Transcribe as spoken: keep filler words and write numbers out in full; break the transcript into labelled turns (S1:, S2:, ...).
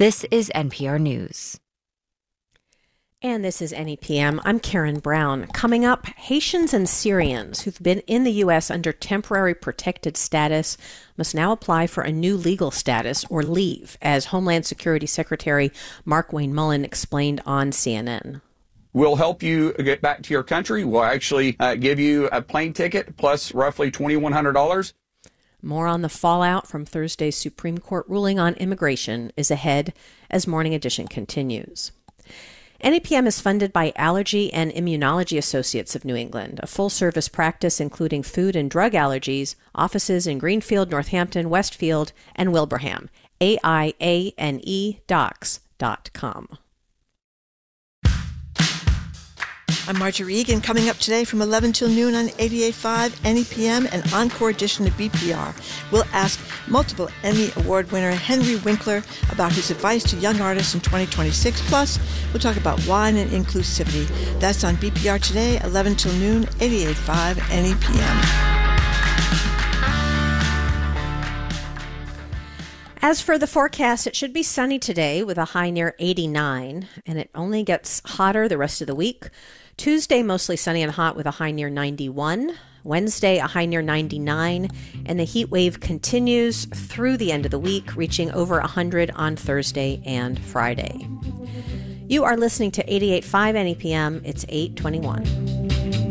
S1: This is N P R News.
S2: And this is N E P M. I'm Karen Brown. Coming up, Haitians and Syrians who've been in the U S under temporary protected status must now apply for a new legal status, or leave, as Homeland Security Secretary Markwayne Mullin explained on C N N.
S3: We'll help you get back to your country. We'll actually uh, give you a plane ticket plus roughly two thousand one hundred dollars.
S2: More on the fallout from Thursday's Supreme Court ruling on immigration is ahead as Morning Edition continues. N E P M is funded by Allergy and Immunology Associates of New England, a full-service practice including food and drug allergies, offices in Greenfield, Northampton, Westfield, and Wilbraham. A I A N E docs dot com.
S4: I'm Marjorie Egan. Coming up today from eleven till noon on eighty-eight point five N E P M, an encore edition of B P R. We'll ask multiple Emmy Award winner Henry Winkler about his advice to young artists in twenty twenty-six. Plus, we'll talk about wine and inclusivity. That's on B P R today, eleven till noon, eighty-eight point five N E P M.
S2: As for the forecast, it should be sunny today with a high near eighty-nine, and it only gets hotter the rest of the week. Tuesday, mostly sunny and hot with a high near ninety-one. Wednesday, a high near ninety-nine. And the heat wave continues through the end of the week, reaching over one hundred on Thursday and Friday. You are listening to eighty-eight point five N E P M. It's eight twenty-one.